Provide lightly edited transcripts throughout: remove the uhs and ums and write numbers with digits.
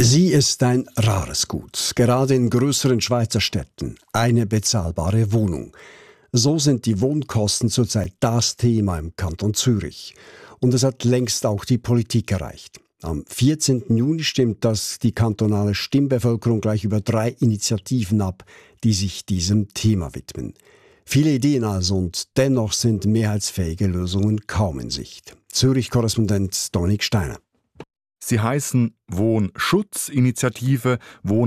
Sie ist ein rares Gut, gerade in größeren Schweizer Städten. Eine bezahlbare Wohnung. So sind die Wohnkosten zurzeit das Thema im Kanton Zürich. Und es hat längst auch die Politik erreicht. Am 14. Juni stimmt die kantonale Stimmbevölkerung gleich über 3 Initiativen ab, die sich diesem Thema widmen. Viele Ideen also, und dennoch sind mehrheitsfähige Lösungen kaum in Sicht. Zürich-Korrespondent Dominik Steiner. Sie heißen Wohnschutzinitiative,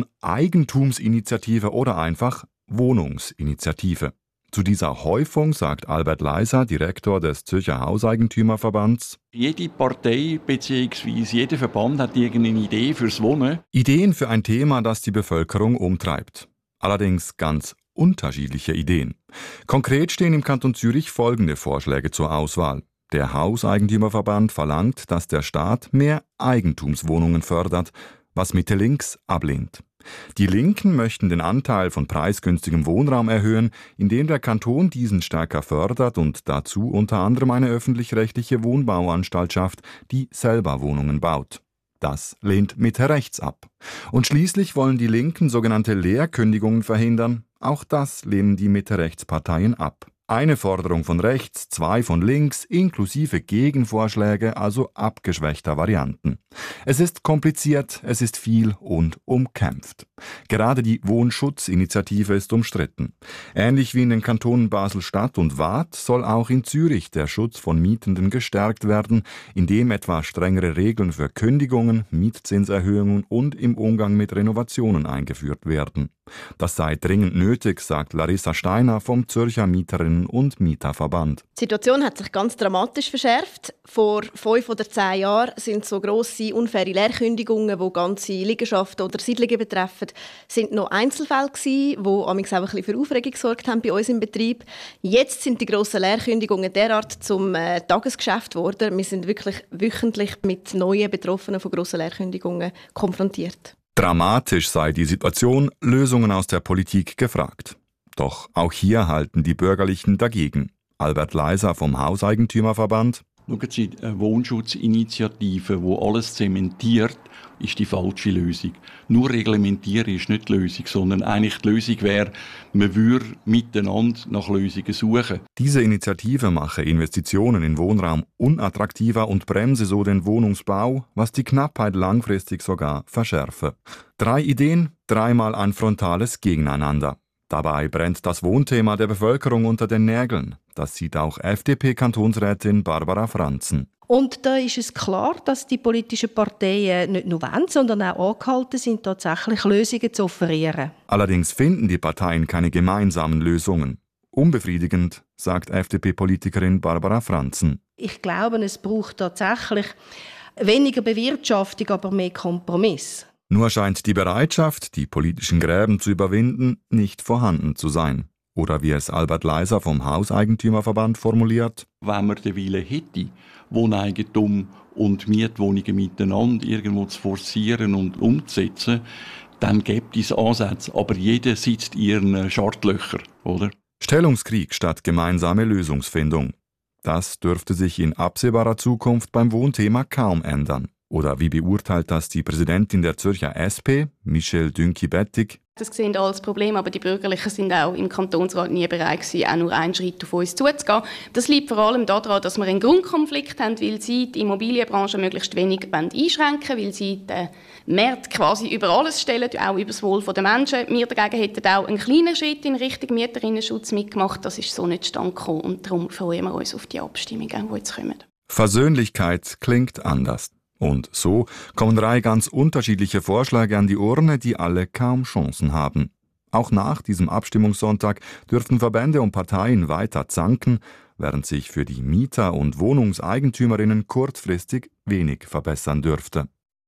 Wohneigentumsinitiative oder einfach Wohnungsinitiative. Zu dieser Häufung sagt Albert Leiser, Direktor des Zürcher Hauseigentümerverbands: Jede Partei bzw. jeder Verband hat irgendeine Idee fürs Wohnen. Ideen für ein Thema, das die Bevölkerung umtreibt. Allerdings ganz unterschiedliche Ideen. Konkret stehen im Kanton Zürich folgende Vorschläge zur Auswahl. Der Hauseigentümerverband verlangt, dass der Staat mehr Eigentumswohnungen fördert, was Mitte links ablehnt. Die Linken möchten den Anteil von preisgünstigem Wohnraum erhöhen, indem der Kanton diesen stärker fördert und dazu unter anderem eine öffentlich-rechtliche Wohnbauanstalt schafft, die selber Wohnungen baut. Das lehnt Mitte rechts ab. Und schließlich wollen die Linken sogenannte Leerkündigungen verhindern. Auch das lehnen die Mitte-rechts-Parteien ab. Eine Forderung von rechts, 2 von links, inklusive Gegenvorschläge, also abgeschwächter Varianten. Es ist kompliziert, es ist viel und umkämpft. Gerade die Wohnschutzinitiative ist umstritten. Ähnlich wie in den Kantonen Basel-Stadt und Waadt soll auch in Zürich der Schutz von Mietenden gestärkt werden, indem etwa strengere Regeln für Kündigungen, Mietzinserhöhungen und im Umgang mit Renovationen eingeführt werden. Das sei dringend nötig, sagt Larissa Steiner vom Zürcher Mieterinnen- und Mieterverband. Die Situation hat sich ganz dramatisch verschärft. Vor 5 oder 10 Jahren sind so grosse, unfaire Leerkündigungen, die ganze Liegenschaften oder Siedlungen betreffen, sind noch Einzelfälle gewesen, die auch ein bisschen für Aufregung gesorgt haben bei uns im Betrieb. Jetzt sind die grossen Leerkündigungen derart zum Tagesgeschäft geworden. Wir sind wirklich wöchentlich mit neuen Betroffenen von grossen Leerkündigungen konfrontiert. Dramatisch sei die Situation, Lösungen aus der Politik gefragt. Doch auch hier halten die Bürgerlichen dagegen. Albert Leiser vom Hauseigentümerverband: Schauen Sie, eine Wohnschutzinitiative, die alles zementiert, ist die falsche Lösung. Nur reglementieren ist nicht die Lösung, sondern eigentlich die Lösung wäre, man würde miteinander nach Lösungen suchen. Diese Initiative mache Investitionen in Wohnraum unattraktiver und bremse so den Wohnungsbau, was die Knappheit langfristig sogar verschärfe. 3 Ideen, 3-mal ein frontales Gegeneinander. Dabei brennt das Wohnthema der Bevölkerung unter den Nägeln. Das sieht auch FDP-Kantonsrätin Barbara Franzen. Und da ist es klar, dass die politischen Parteien nicht nur wollen, sondern auch angehalten sind, tatsächlich Lösungen zu offerieren. Allerdings finden die Parteien keine gemeinsamen Lösungen. Unbefriedigend, sagt FDP-Politikerin Barbara Franzen. Ich glaube, es braucht tatsächlich weniger Bewirtschaftung, aber mehr Kompromiss. Nur scheint die Bereitschaft, die politischen Gräben zu überwinden, nicht vorhanden zu sein. Oder wie es Albert Leiser vom Hauseigentümerverband formuliert: Wenn man den Willen hätte, Wohneigentum und Mietwohnungen miteinander irgendwo zu forcieren und umzusetzen, dann gibt es Ansätze. Aber jeder sitzt in ihren Schartlöchern, oder? Stellungskrieg statt gemeinsame Lösungsfindung. Das dürfte sich in absehbarer Zukunft beim Wohnthema kaum ändern. Oder wie beurteilt das die Präsidentin der Zürcher SP, Michelle Dünki-Bettig? Das sehen alle als Problem, aber die Bürgerlichen sind auch im Kantonsrat nie bereit gewesen, auch nur einen Schritt auf uns zuzugehen. Das liegt vor allem daran, dass wir einen Grundkonflikt haben, weil sie die Immobilienbranche möglichst wenig einschränken wollen, weil sie den Markt quasi über alles stellen, auch über das Wohl der Menschen. Wir dagegen hätten auch einen kleinen Schritt in Richtung Mieterinnenschutz mitgemacht. Das ist so nicht zustande gekommen und darum freuen wir uns auf die Abstimmungen, die jetzt kommen. Versöhnlichkeit klingt anders. Und so kommen 3 ganz unterschiedliche Vorschläge an die Urne, die alle kaum Chancen haben. Auch nach diesem Abstimmungssonntag dürften Verbände und Parteien weiter zanken, während sich für die Mieter und Wohnungseigentümerinnen kurzfristig wenig verbessern dürfte.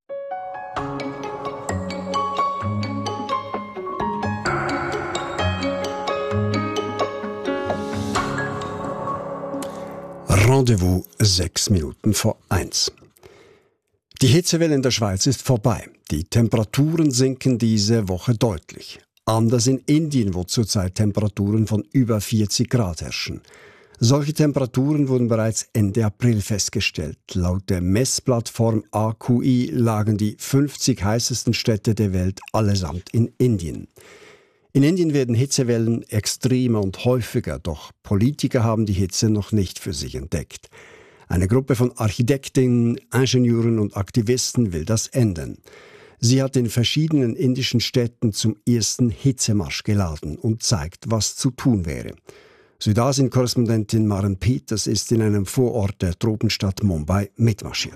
Rendezvous 6 Minuten vor 1. Die Hitzewelle in der Schweiz ist vorbei. Die Temperaturen sinken diese Woche deutlich. Anders in Indien, wo zurzeit Temperaturen von über 40 Grad herrschen. Solche Temperaturen wurden bereits Ende April festgestellt. Laut der Messplattform AQI lagen die 50 heißesten Städte der Welt allesamt in Indien. In Indien werden Hitzewellen extremer und häufiger, doch Politiker haben die Hitze noch nicht für sich entdeckt. Eine Gruppe von Architektinnen, Ingenieuren und Aktivisten will das ändern. Sie hat in verschiedenen indischen Städten zum ersten Hitzemarsch geladen und zeigt, was zu tun wäre. Südasien-Korrespondentin Maren Peters ist in einem Vorort der Tropenstadt Mumbai mitmarschiert.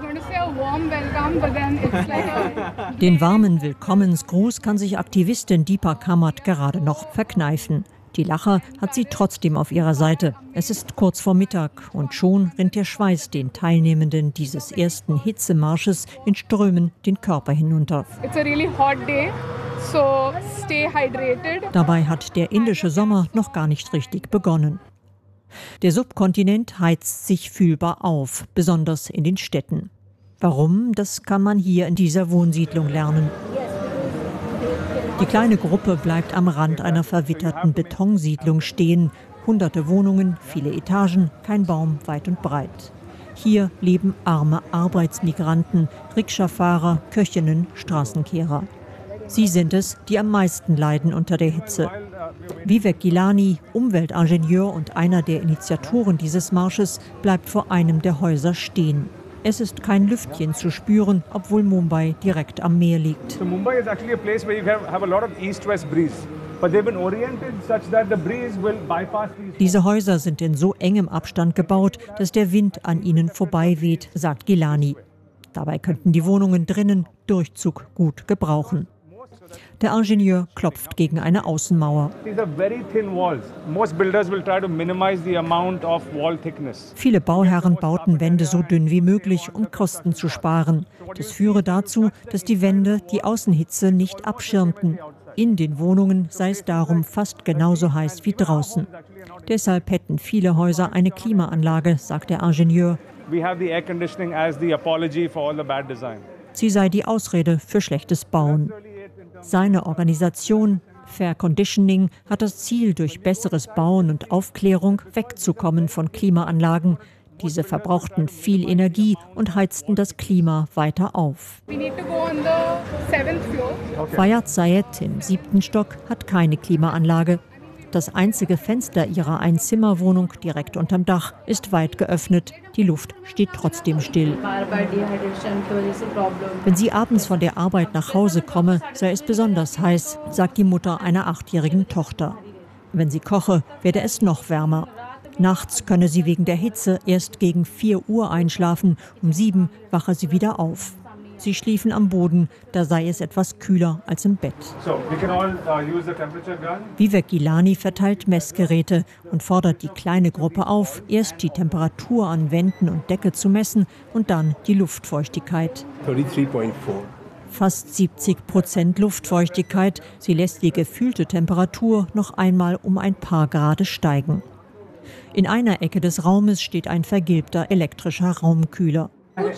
Den warmen Willkommensgruß kann sich Aktivistin Deepa Kamat gerade noch verkneifen. Die Lacher hat sie trotzdem auf ihrer Seite. Es ist kurz vor Mittag und schon rinnt der Schweiß den Teilnehmenden dieses ersten Hitzemarsches in Strömen den Körper hinunter. It's a really hot day. So stay hydrated. Dabei hat der indische Sommer noch gar nicht richtig begonnen. Der Subkontinent heizt sich fühlbar auf, besonders in den Städten. Warum? Das kann man hier in dieser Wohnsiedlung lernen. Die kleine Gruppe bleibt am Rand einer verwitterten Betonsiedlung stehen. Hunderte Wohnungen, viele Etagen, kein Baum weit und breit. Hier leben arme Arbeitsmigranten, Rikscha-Fahrer, Köchinnen, Straßenkehrer. Sie sind es, die am meisten leiden unter der Hitze. Vivek Gilani, Umweltingenieur und einer der Initiatoren dieses Marsches, bleibt vor einem der Häuser stehen. Es ist kein Lüftchen zu spüren, obwohl Mumbai direkt am Meer liegt. So Mumbai is actually a place where you have a lot of east-west breeze. But they've been oriented such that the breeze will bypass these. Diese Häuser sind in so engem Abstand gebaut, dass der Wind an ihnen vorbei weht, sagt Gilani. Dabei könnten die Wohnungen drinnen Durchzug gut gebrauchen. Der Ingenieur klopft gegen eine Außenmauer. Viele Bauherren bauten Wände so dünn wie möglich, um Kosten zu sparen. Das führe dazu, dass die Wände die Außenhitze nicht abschirmten. In den Wohnungen sei es darum fast genauso heiß wie draußen. Deshalb hätten viele Häuser eine Klimaanlage, sagt der Ingenieur. Sie sei die Ausrede für schlechtes Bauen. Seine Organisation Fair Conditioning hat das Ziel, durch besseres Bauen und Aufklärung wegzukommen von Klimaanlagen. Diese verbrauchten viel Energie und heizten das Klima weiter auf. Fayad Sayed im 7. Stock hat keine Klimaanlage. Das einzige Fenster ihrer Einzimmerwohnung direkt unterm Dach ist weit geöffnet. Die Luft steht trotzdem still. Wenn sie abends von der Arbeit nach Hause komme, sei es besonders heiß, sagt die Mutter einer 8-jährigen Tochter. Wenn sie koche, werde es noch wärmer. Nachts könne sie wegen der Hitze erst gegen 4 Uhr einschlafen, um 7 wache sie wieder auf. Sie schliefen am Boden, da sei es etwas kühler als im Bett. Vivek Gilani verteilt Messgeräte und fordert die kleine Gruppe auf, erst die Temperatur an Wänden und Decke zu messen und dann die Luftfeuchtigkeit. 33,4. Fast 70% Luftfeuchtigkeit. Sie lässt die gefühlte Temperatur noch einmal um ein paar Grad steigen. In einer Ecke des Raumes steht ein vergilbter elektrischer Raumkühler.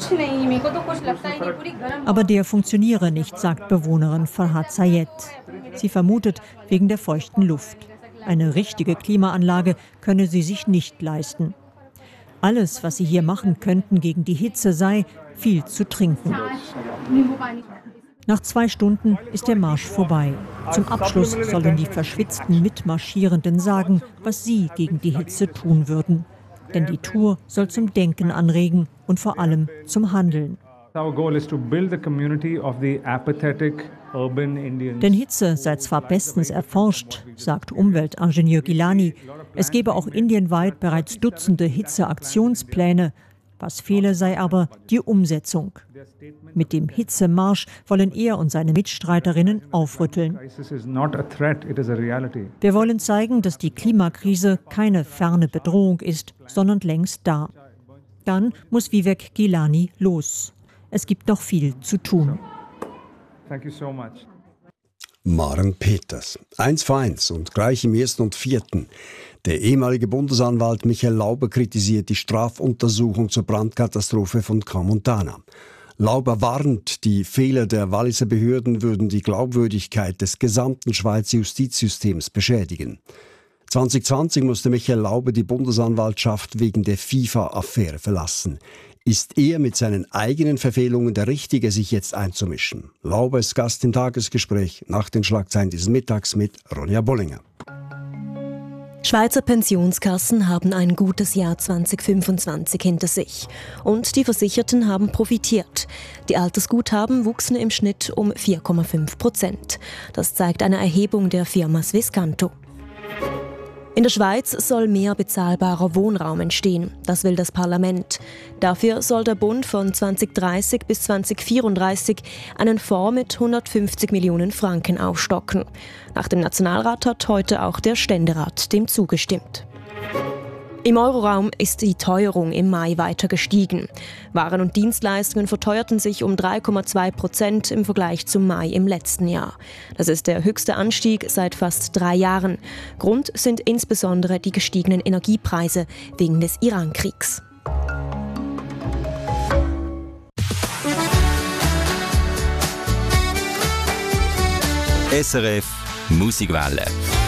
Aber der funktioniere nicht, sagt Bewohnerin Farhad Sayed. Sie vermutet wegen der feuchten Luft. Eine richtige Klimaanlage könne sie sich nicht leisten. Alles, was sie hier machen könnten gegen die Hitze, sei viel zu trinken. Nach 2 Stunden ist der Marsch vorbei. Zum Abschluss sollen die verschwitzten Mitmarschierenden sagen, was sie gegen die Hitze tun würden. Denn die Tour soll zum Denken anregen und vor allem zum Handeln. Denn Hitze sei zwar bestens erforscht, sagt Umweltingenieur Gilani. Es gebe auch indienweit bereits Dutzende Hitzeaktionspläne. Was fehle, sei aber die Umsetzung. Mit dem Hitzemarsch wollen er und seine Mitstreiterinnen aufrütteln. Wir wollen zeigen, dass die Klimakrise keine ferne Bedrohung ist, sondern längst da. Dann muss Vivek Gilani los. Es gibt noch viel zu tun. Maren Peters. 1:1 und gleich im 1. und 4. Der ehemalige Bundesanwalt Michael Lauber kritisiert die Strafuntersuchung zur Brandkatastrophe von Crans-Montana. Lauber warnt, die Fehler der Walliser Behörden würden die Glaubwürdigkeit des gesamten Schweizer Justizsystems beschädigen. 2020 musste Michael Laube die Bundesanwaltschaft wegen der FIFA-Affäre verlassen. Ist er mit seinen eigenen Verfehlungen der Richtige, sich jetzt einzumischen? Laube ist Gast im Tagesgespräch nach den Schlagzeilen dieses Mittags mit Ronja Bollinger. Schweizer Pensionskassen haben ein gutes Jahr 2025 hinter sich. Und die Versicherten haben profitiert. Die Altersguthaben wuchsen im Schnitt um 4,5%. Das zeigt eine Erhebung der Firma Swisscanto. In der Schweiz soll mehr bezahlbarer Wohnraum entstehen. Das will das Parlament. Dafür soll der Bund von 2030 bis 2034 einen Fonds mit 150 Millionen Franken aufstocken. Nach dem Nationalrat hat heute auch der Ständerat dem zugestimmt. Im Euroraum ist die Teuerung im Mai weiter gestiegen. Waren und Dienstleistungen verteuerten sich um 3,2% im Vergleich zum Mai im letzten Jahr. Das ist der höchste Anstieg seit fast 3 Jahren. Grund sind insbesondere die gestiegenen Energiepreise wegen des Iran-Kriegs. SRF Musikwelle.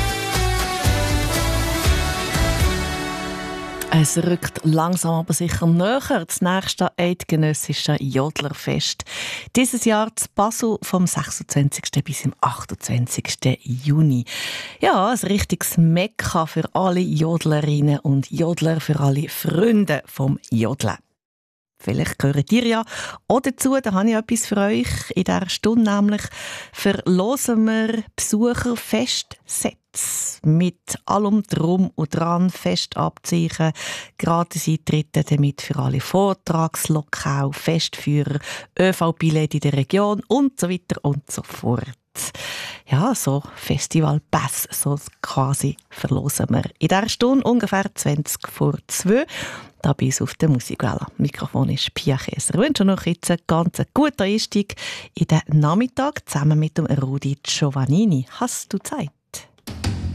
Es rückt langsam aber sicher näher. Das nächste eidgenössische Jodlerfest. Dieses Jahr zu Basel vom 26. bis zum 28. Juni. Ja, ein richtiges Mekka für alle Jodlerinnen und Jodler, für alle Freunde vom Jodeln. Vielleicht gehört ihr ja auch dazu, da habe ich etwas für euch. In dieser Stunde nämlich verlosen wir Besucherfestsets mit allem Drum und Dran, Festabzeichen, Gratis-Eintritte damit für alle Vortragslokale, Festführer, ÖV-Billette in der Region und so weiter und so fort. Ja, so Festivalpass, so quasi verlosen wir. In dieser Stunde ungefähr 20 vor 2. Da bin ich auf der Musikwelle. Mikrofon ist Pia Käser. Ich wünsche noch jetzt einen ganz guten Einstieg in den Nachmittag zusammen mit dem Rudi Giovannini. Hast du Zeit?